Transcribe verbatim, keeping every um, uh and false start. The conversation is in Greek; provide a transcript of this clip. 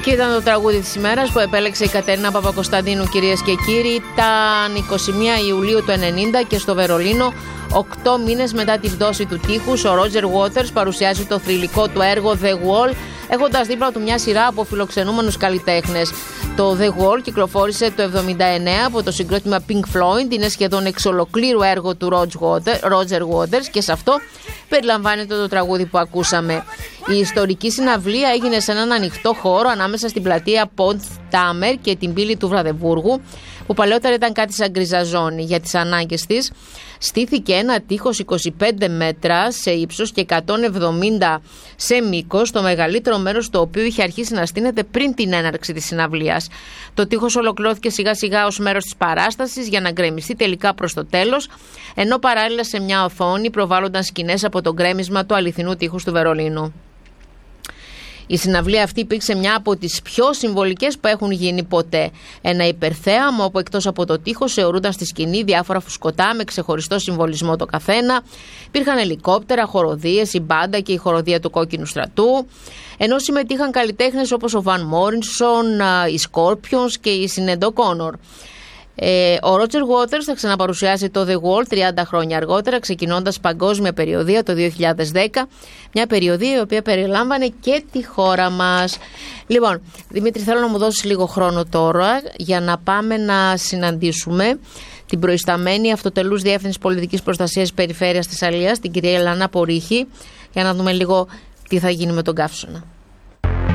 Και ήταν το τραγούδι της ημέρας που επέλεξε η Κατερίνα Παπακοσταντίνου, κυρίες και κύριοι. Ήταν εικοστή πρώτη Ιουλίου του ενενήντα και στο Βερολίνο, οκτώ μήνες μετά την πτώση του τείχους, ο Ρότζερ Waters παρουσιάζει το θρυλικό του έργο The Wall, έχοντας δίπλα του μια σειρά από φιλοξενούμενους καλλιτέχνες. Το The Wall κυκλοφόρησε το εβδομήντα εννέα από το συγκρότημα Pink Floyd, είναι σχεδόν εξ ολοκλήρου έργο του Roger Waters και σε αυτό περιλαμβάνεται το τραγούδι που ακούσαμε. Η ιστορική συναυλία έγινε σε έναν ανοιχτό χώρο ανάμεσα στην πλατεία Potsdamer και την πύλη του Βραδεβούργου, που παλαιότερα ήταν κάτι σαν γκριζά ζώνη. Για τις ανάγκες της στήθηκε ένα τείχος είκοσι πέντε μέτρα σε ύψος και εκατόν εβδομήντα σε μήκος, το μεγαλύτερο μέρος το οποίο είχε αρχίσει να στείνεται πριν την έναρξη της συναυλίας. Το τείχος ολοκληρώθηκε σιγά σιγά ως μέρος της παράστασης για να γκρεμιστεί τελικά προς το τέλος, ενώ παράλληλα σε μια οθόνη προβάλλονταν σκηνές από το γκρέμισμα του αληθινού τείχους του Βερολίνου. Η συναυλία αυτή υπήρξε μια από τις πιο συμβολικές που έχουν γίνει ποτέ. Ένα υπερθέαμο όπου εκτός από το τείχος αιωρούνταν στη σκηνή διάφορα φουσκωτά με ξεχωριστό συμβολισμό το καθένα. Υπήρχαν ελικόπτερα, χοροδίες, η μπάντα και η χοροδία του Κόκκινου Στρατού. Ενώ συμμετείχαν καλλιτέχνες όπως ο Βαν Μόρινσον, οι Scorpions και η Sinéad O'Connor. Ε, ο Roger Waters θα ξαναπαρουσιάσει το The Wall τριάντα χρόνια αργότερα, ξεκινώντας παγκόσμια περιοδεία το δύο χιλιάδες δέκα, μια περιοδεία η οποία περιλάμβανε και τη χώρα μας. Λοιπόν, Δημήτρη, θέλω να μου δώσεις λίγο χρόνο τώρα για να πάμε να συναντήσουμε την προϊσταμένη Αυτοτελούς Διεύθυνση Πολιτικής Προστασίας Περιφέρειας Θεσσαλίας, την κυρία Ελένα Πορύχη, για να δούμε λίγο τι θα γίνει με τον Καύσωνα.